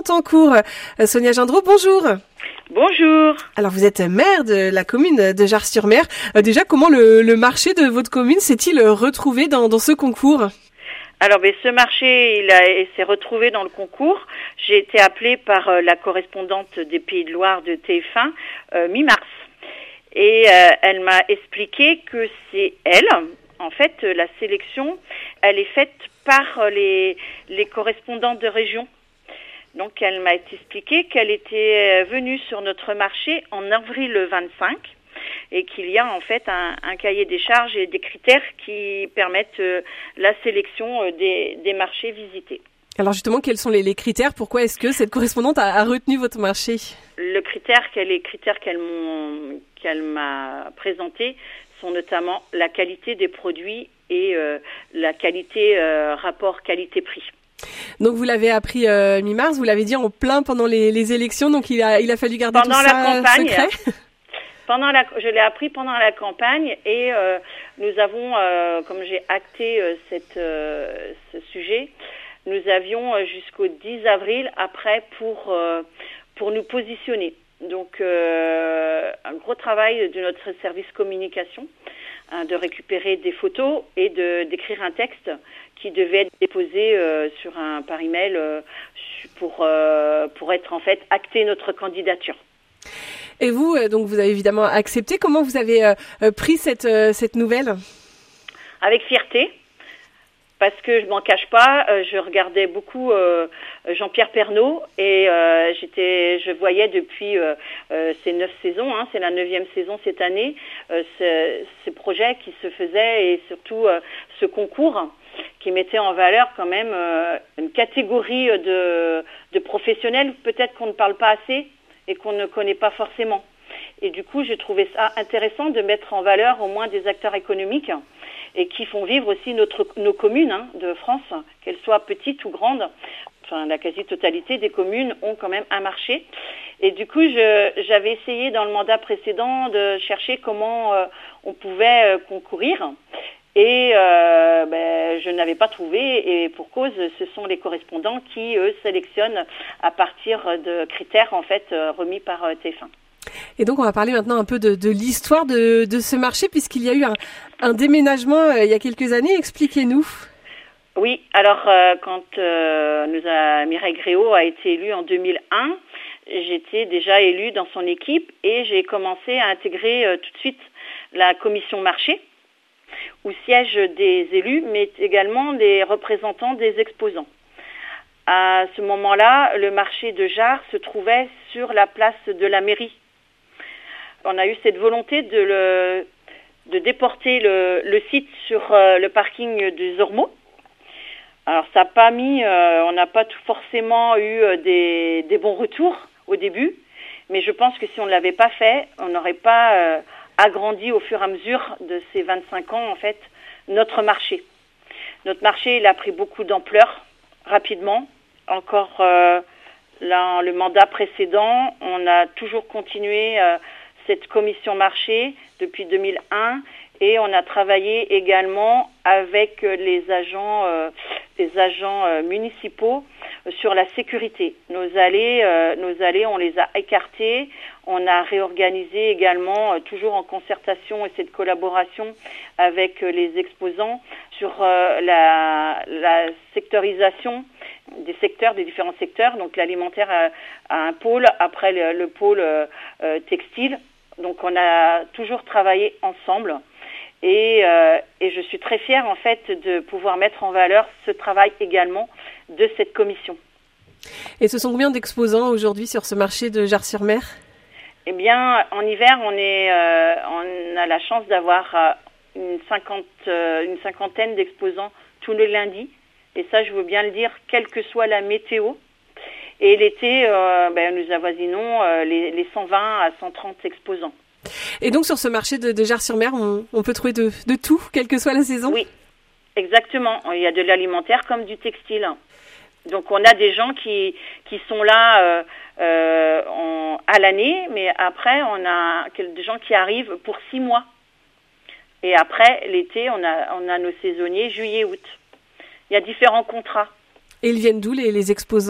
en cours. Sonia Gendreau, bonjour. Bonjour. Alors vous êtes maire de la commune de Jars-sur-Mer. Déjà, comment le marché de votre commune s'est-il retrouvé dans ce concours ? Alors, ce marché, il s'est retrouvé dans le concours. J'ai été appelée par la correspondante des Pays de Loire de TF1 mi-mars. Et elle m'a expliqué que c'est elle. En fait, la sélection, elle est faite par les correspondantes de région. Donc, elle m'a expliqué qu'elle était venue sur notre marché en avril 25 et qu'il y a en fait un cahier des charges et des critères qui permettent la sélection des marchés visités. Alors justement, quels sont les critères ? Pourquoi est-ce que cette correspondante a retenu votre marché ? Les critères qu'elle m'a présentés sont notamment la qualité des produits et la qualité rapport qualité-prix. Donc vous l'avez appris mi-mars, vous l'avez dit en plein pendant les élections, donc il a fallu garder pendant tout ça secret. Je l'ai appris pendant la campagne et nous avons, comme j'ai acté ce sujet, nous avions jusqu'au 10 avril après pour nous positionner. Donc un gros travail de notre service communication, de récupérer des photos et d'écrire un texte qui devait être déposé par email pour être en fait acté notre candidature. Et vous, donc vous avez évidemment accepté. Comment vous avez pris cette nouvelle ? Avec fierté, parce que je m'en cache pas, je regardais beaucoup Jean-Pierre Pernaut et je voyais depuis ces 9 saisons, c'est la 9e saison cette année, ces projets qui se faisaient et surtout ce concours qui mettait en valeur quand même une catégorie de professionnels peut-être qu'on ne parle pas assez et qu'on ne connaît pas forcément. Et du coup, j'ai trouvé ça intéressant de mettre en valeur au moins des acteurs économiques et qui font vivre aussi nos communes de France, qu'elles soient petites ou grandes. Enfin, la quasi-totalité des communes ont quand même un marché. Et du coup, j'avais essayé dans le mandat précédent de chercher comment on pouvait concourir. Et je n'avais pas trouvé, et pour cause, ce sont les correspondants qui, eux, sélectionnent à partir de critères, en fait, remis par TF1. Et donc, on va parler maintenant un peu de l'histoire de ce marché, puisqu'il y a eu un déménagement il y a quelques années. Expliquez-nous. Oui, alors, quand Mireille Gréau a été élue en 2001, j'étais déjà élue dans son équipe, et j'ai commencé à intégrer tout de suite la commission marché, où siègent des élus, mais également des représentants des exposants. À ce moment-là, le marché de Jars se trouvait sur la place de la mairie. On a eu cette volonté de déporter le site sur le parking du Zormo. Alors ça n'a pas on n'a pas forcément eu des bons retours au début, mais je pense que si on ne l'avait pas fait, on n'aurait pas agrandi au fur et à mesure de ces 25 ans, en fait, notre marché. Notre marché, il a pris beaucoup d'ampleur rapidement. Encore le mandat précédent, on a toujours continué cette commission marché depuis 2001 et on a travaillé également avec les agents municipaux sur la sécurité. Nos allées, on les a écartés. On a réorganisé également, toujours en concertation et cette collaboration avec les exposants, sur la sectorisation des différents secteurs. Donc l'alimentaire a un pôle, après le pôle textile. Donc on a toujours travaillé ensemble. Et je suis très fière en fait de pouvoir mettre en valeur ce travail également de cette commission. Et ce sont combien d'exposants aujourd'hui sur ce marché de Jars-sur-Mer ? Eh bien, en hiver, on a la chance d'avoir une cinquantaine d'exposants tous les lundis. Et ça, je veux bien le dire, quelle que soit la météo. Et l'été, nous avoisinons les 120 à 130 exposants. Et donc, sur ce marché de Jars-sur-Mer, on peut trouver de tout, quelle que soit la saison ? Oui, exactement. Il y a de l'alimentaire comme du textile. Donc, on a des gens qui sont là à l'année, mais après, on a des gens qui arrivent pour 6 mois. Et après, l'été, on a nos saisonniers, juillet, août. Il y a différents contrats. Et ils viennent d'où, les exposants ?